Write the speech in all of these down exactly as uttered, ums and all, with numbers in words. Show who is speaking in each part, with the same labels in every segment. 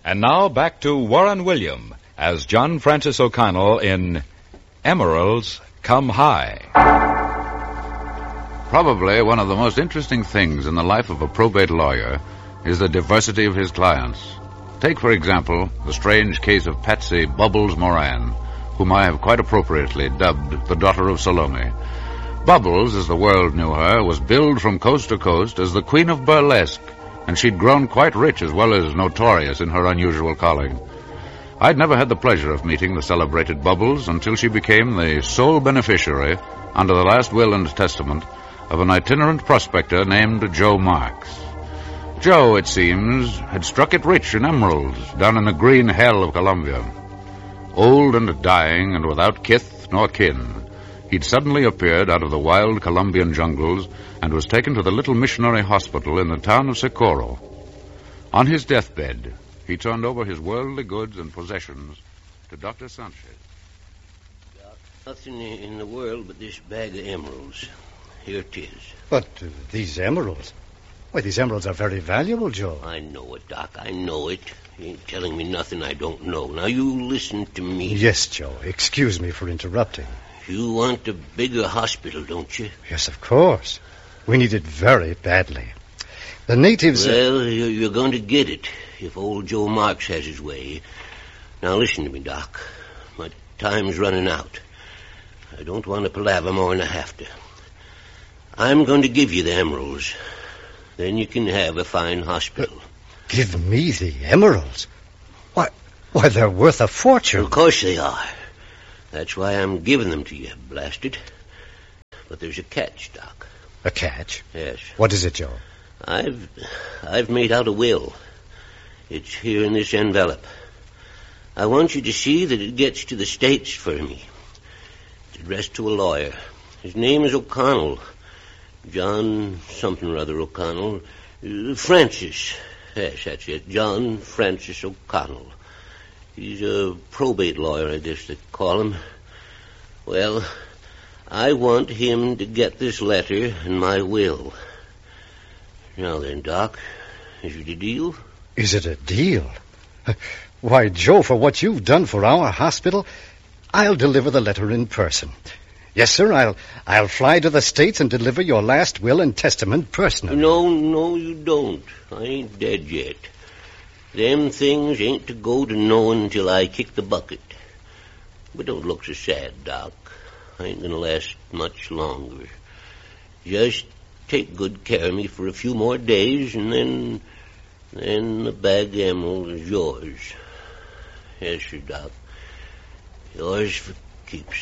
Speaker 1: And now back to Warren William as John Francis O'Connell in Emeralds Come High.
Speaker 2: Probably one of the most interesting things in the life of a probate lawyer is the diversity of his clients. Take, for example, the strange case of Patsy Bubbles Moran, whom I have quite appropriately dubbed the daughter of Salome. Bubbles, as the world knew her, was billed from coast to coast as the queen of burlesque, and she'd grown quite rich as well as notorious in her unusual calling. I'd never had the pleasure of meeting the celebrated Bubbles until she became the sole beneficiary, under the last will and testament, of an itinerant prospector named Joe Marks. Joe, it seems, had struck it rich in emeralds down in the green hell of Colombia. Old and dying and without kith nor kin, he'd suddenly appeared out of the wild Colombian jungles and was taken to the little missionary hospital in the town of Socorro. On his deathbed, he turned over his worldly goods and possessions to Doctor Sanchez.
Speaker 3: Nothing in the world but this bag of emeralds. Here it is.
Speaker 4: But uh, these emeralds... Why, these emeralds are very valuable, Joe.
Speaker 3: I know it, Doc. I know it. You ain't telling me nothing I don't know. Now, you listen to me.
Speaker 4: Yes, Joe. Excuse me for interrupting.
Speaker 3: You want a bigger hospital, don't you?
Speaker 4: Yes, of course. We need it very badly. The natives...
Speaker 3: Well, you're going to get it if old Joe Marks has his way. Now, listen to me, Doc. My time's running out. I don't want to palaver more than I have to. I'm going to give you the emeralds. Then you can have a fine hospital. Uh,
Speaker 4: give me the emeralds? Why, why, they're worth a fortune.
Speaker 3: Of course they are. That's why I'm giving them to you, blasted. But there's a catch, Doc.
Speaker 4: A catch?
Speaker 3: Yes.
Speaker 4: What is it, Joe?
Speaker 3: I've, I've made out a will. It's here in this envelope. I want you to see that it gets to the States for me. It's addressed to a lawyer. His name is O'Connell. John something or other O'Connell. Uh, Francis. Yes, that's it. John Francis O'Connell. He's a probate lawyer, I guess they call him. Well, I want him to get this letter and my will. Now then, Doc, is it a deal?
Speaker 4: Is it a deal? Why, Joe, for what you've done for our hospital, I'll deliver the letter in person. Yes, sir, I'll I'll fly to the States and deliver your last will and testament personally.
Speaker 3: No, no, you don't. I ain't dead yet. Them things ain't to go to no one until I kick the bucket. But don't look so sad, Doc. I ain't gonna last much longer. Just take good care of me for a few more days, and then... then the bag of emeralds is yours. Yes, sir, Doc. Yours for keeps.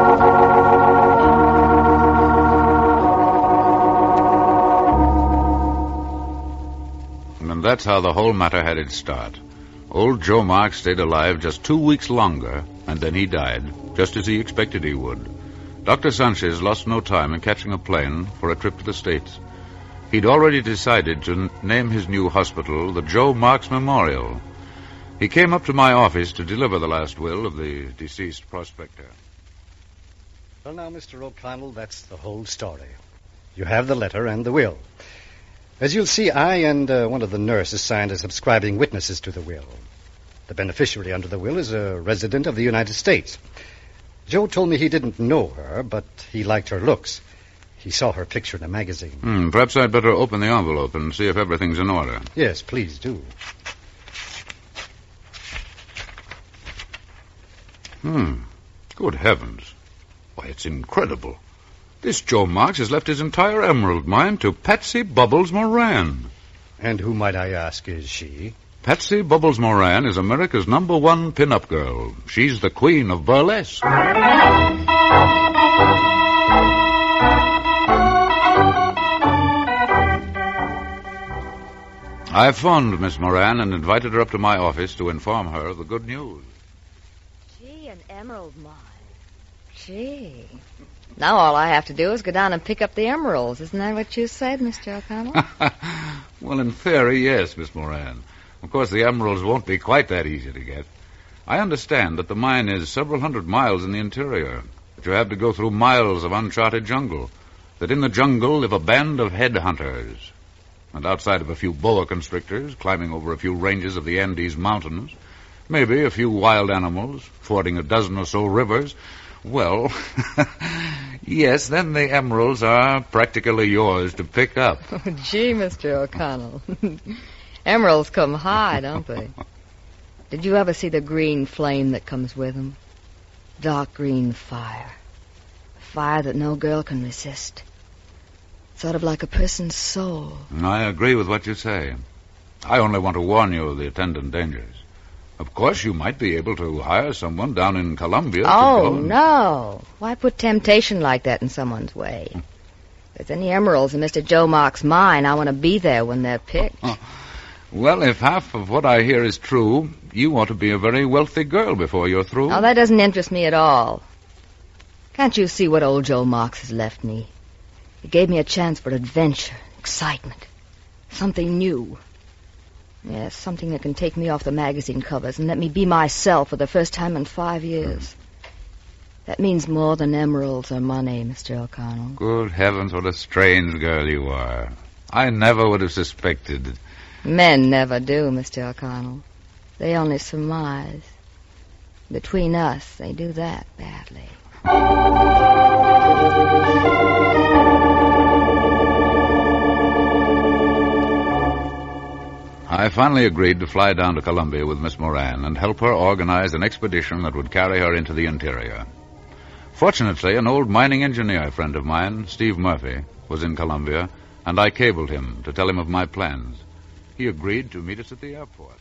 Speaker 2: And that's how the whole matter had its start. Old Joe Marks stayed alive just two weeks longer, and then he died, just as he expected he would. Doctor Sanchez lost no time in catching a plane for a trip to the States. He'd already decided to n- name his new hospital the Joe Marks Memorial. He came up to my office to deliver the last will of the deceased prospector.
Speaker 4: Well, now, Mister O'Connell, that's the whole story. You have the letter and the will. As you'll see, I and uh, one of the nurses signed as subscribing witnesses to the will. The beneficiary under the will is a resident of the United States. Joe told me he didn't know her, but he liked her looks. He saw her picture in a magazine.
Speaker 2: Hmm, perhaps I'd better open the envelope and see if everything's in order.
Speaker 4: Yes, please do.
Speaker 2: Hmm. Good heavens. Why, it's incredible. This Joe Marks has left his entire emerald mine to Patsy Bubbles Moran.
Speaker 4: And who, might I ask, is she?
Speaker 2: Patsy Bubbles Moran is America's number one pin-up girl. She's the queen of burlesque. I phoned Miss Moran and invited her up to my office to inform her of the good news.
Speaker 5: Gee, an emerald mine. Gee. Now all I have to do is go down and pick up the emeralds. Isn't that what you said, Mister O'Connell?
Speaker 2: Well, in theory, yes, Miss Moran. Of course, the emeralds won't be quite that easy to get. I understand that the mine is several hundred miles in the interior, that you have to go through miles of uncharted jungle, that in the jungle live a band of headhunters. And outside of a few boa constrictors climbing over a few ranges of the Andes Mountains, maybe a few wild animals fording a dozen or so rivers, well, yes, then the emeralds are practically yours to pick up.
Speaker 5: Oh, gee, Mister O'Connell. Emeralds come high, don't they? Did you ever see the green flame that comes with them? Dark green fire. Fire that no girl can resist. Sort of like a person's soul.
Speaker 2: I agree with what you say. I only want to warn you of the attendant dangers. Of course, you might be able to hire someone down in Colombia.
Speaker 5: Oh,
Speaker 2: to go and...
Speaker 5: no. Why put temptation like that in someone's way? If there's any emeralds in Mister Joe Mark's mine, I want to be there when they're picked.
Speaker 2: Well, if half of what I hear is true, you ought to be a very wealthy girl before you're through.
Speaker 5: Oh, that doesn't interest me at all. Can't you see what old Joe Marks has left me? He gave me a chance for adventure, excitement, something new. Yes, something that can take me off the magazine covers and let me be myself for the first time in five years. That means more than emeralds or money, Mister O'Connell.
Speaker 2: Good heavens, what a strange girl you are. I never would have suspected.
Speaker 5: Men never do, Mister O'Connell. They only surmise. Between us, they do that badly.
Speaker 2: I finally agreed to fly down to Colombia with Miss Moran and help her organize an expedition that would carry her into the interior. Fortunately, an old mining engineer friend of mine, Steve Murphy, was in Colombia, and I cabled him to tell him of my plans. He agreed to meet us at the airport.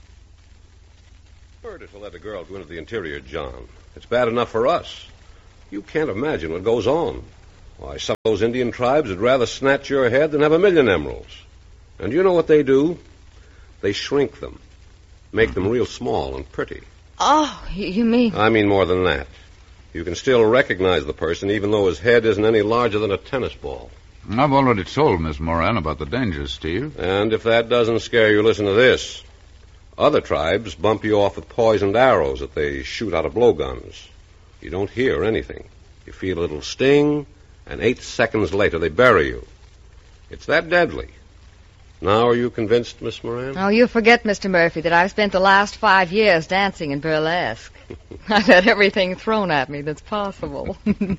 Speaker 6: Murder to let a girl go into the interior, John. It's bad enough for us. You can't imagine what goes on. Why, some of those Indian tribes would rather snatch your head than have a million emeralds. And you know what they do? They shrink them, make them real small and pretty.
Speaker 5: Oh, you mean...
Speaker 6: I mean more than that. You can still recognize the person even though his head isn't any larger than a tennis ball.
Speaker 2: I've already told Miss Moran about the dangers, Steve.
Speaker 6: And if that doesn't scare you, listen to this. Other tribes bump you off with poisoned arrows that they shoot out of blowguns. You don't hear anything. You feel a little sting, and eight seconds later they bury you. It's that deadly. Now, are you convinced, Miss Moran?
Speaker 5: Oh, you forget, Mister Murphy, that I've spent the last five years dancing in burlesque. I've had everything thrown at me that's possible.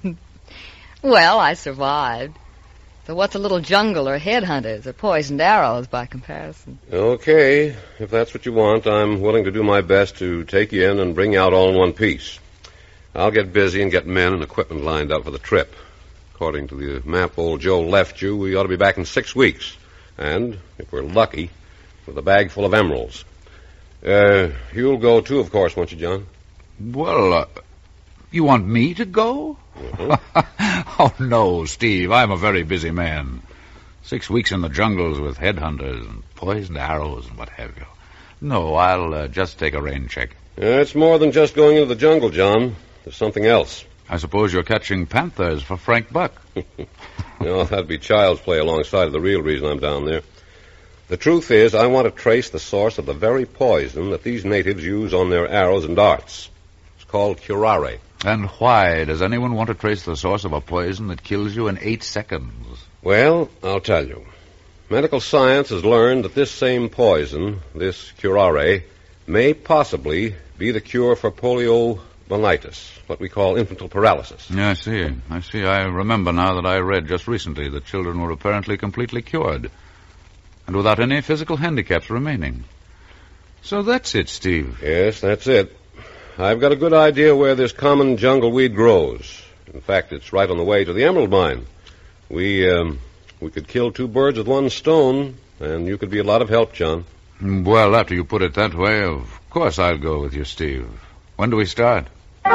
Speaker 5: Well, I survived. So what's a little jungle or headhunters or poisoned arrows by comparison?
Speaker 6: Okay. If that's what you want, I'm willing to do my best to take you in and bring you out all in one piece. I'll get busy and get men and equipment lined up for the trip. According to the map old Joe left you, we ought to be back in six weeks. And, if we're lucky, with a bag full of emeralds. Uh, you'll go, too, of course, won't you, John?
Speaker 2: Well, uh, you want me to go?
Speaker 6: Mm-hmm.
Speaker 2: Oh, no, Steve. I'm a very busy man. Six weeks in the jungles with headhunters and poisoned arrows and what have you. No, I'll uh, just take a rain check.
Speaker 6: Uh, it's more than just going into the jungle, John. There's something else.
Speaker 2: I suppose you're catching panthers for Frank Buck.
Speaker 6: No, that'd be child's play alongside of the real reason I'm down there. The truth is, I want to trace the source of the very poison that these natives use on their arrows and darts. It's called curare.
Speaker 2: And why does anyone want to trace the source of a poison that kills you in eight seconds?
Speaker 6: Well, I'll tell you. Medical science has learned that this same poison, this curare, may possibly be the cure for poliomyelitis, what we call infantile paralysis.
Speaker 2: Yeah, I see. I see. I remember now that I read just recently that children were apparently completely cured and without any physical handicaps remaining. So that's it, Steve.
Speaker 6: Yes, that's it. I've got a good idea where this common jungle weed grows. In fact, it's right on the way to the emerald mine. We, um, we could kill two birds with one stone, and you could be a lot of help, John.
Speaker 2: Well, after you put it that way, of course I'll go with you, Steve. When do we start?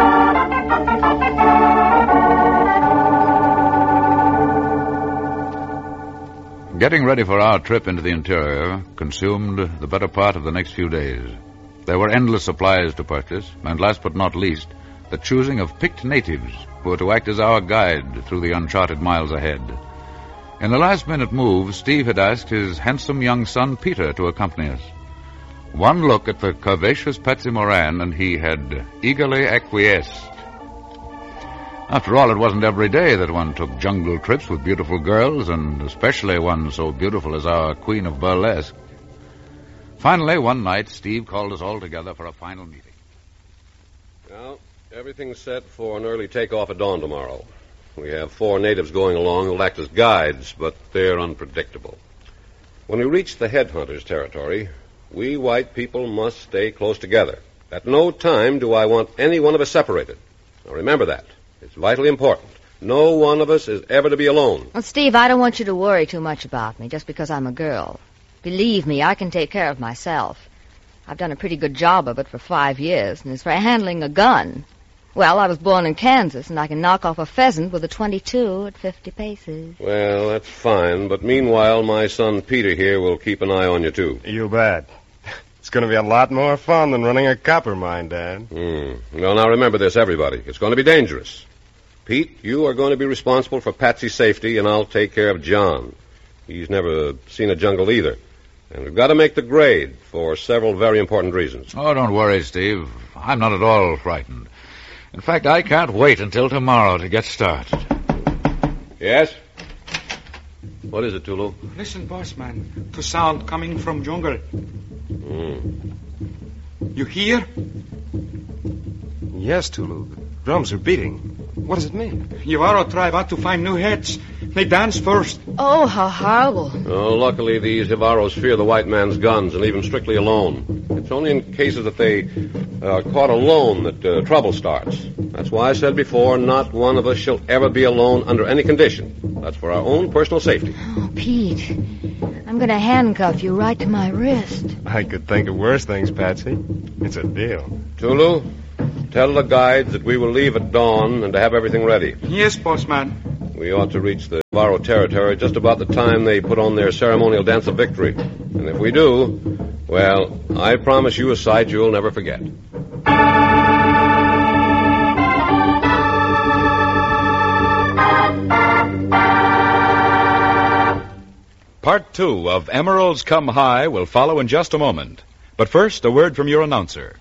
Speaker 2: Getting ready for our trip into the interior consumed the better part of the next few days. There were endless supplies to purchase, and last but not least, the choosing of picked natives who were to act as our guide through the uncharted miles ahead. In the last-minute move, Steve had asked his handsome young son, Peter, to accompany us. One look at the curvaceous Patsy Moran, and he had eagerly acquiesced. After all, it wasn't every day that one took jungle trips with beautiful girls, and especially one so beautiful as our Queen of Burlesque. Finally, one night, Steve called us all together for a final meeting.
Speaker 6: Well, everything's set for an early takeoff at dawn tomorrow. We have four natives going along who'll act as guides, but they're unpredictable. When we reach the headhunters' territory, we white people must stay close together. At no time do I want any one of us separated. Now remember that. It's vitally important. No one of us is ever to be alone.
Speaker 5: Well, Steve, I don't want you to worry too much about me just because I'm a girl. Believe me, I can take care of myself. I've done a pretty good job of it for five years, and as for handling a gun, well, I was born in Kansas, and I can knock off a pheasant with a twenty-two at fifty paces.
Speaker 6: Well, that's fine, but meanwhile, my son Peter here will keep an eye on you, too.
Speaker 7: You bet. It's going to be a lot more fun than running a copper mine, Dad.
Speaker 6: Hmm. Well, now remember this, everybody. It's going to be dangerous. Pete, you are going to be responsible for Patsy's safety, and I'll take care of John. He's never seen a jungle either. And we've got to make the grade for several very important reasons.
Speaker 2: Oh, don't worry, Steve. I'm not at all frightened. In fact, I can't wait until tomorrow to get started.
Speaker 6: Yes? What is it, Tulu?
Speaker 8: Listen, boss man, to sound coming from jungle.
Speaker 6: Hmm.
Speaker 8: You hear?
Speaker 7: Yes, Tulu. The drums are beating. What does it mean?
Speaker 8: Yavaro tribe ought to find new heads. They dance first.
Speaker 5: Oh, how horrible.
Speaker 6: Oh, luckily, these Jivaros fear the white man's guns and leave him strictly alone. It's only in cases that they are caught alone that uh, trouble starts. That's why I said before, not one of us shall ever be alone under any condition. That's for our own personal safety.
Speaker 5: Oh, Pete, I'm going to handcuff you right to my wrist.
Speaker 7: I could think of worse things, Patsy. It's a deal.
Speaker 6: Tulu, tell the guides that we will leave at dawn and to have everything ready.
Speaker 8: Yes, boss man.
Speaker 6: We ought to reach the Jivaro territory just about the time they put on their ceremonial dance of victory. And if we do, well, I promise you a sight you'll never forget.
Speaker 1: Part two of Emeralds Come High will follow in just a moment. But first, a word from your announcer.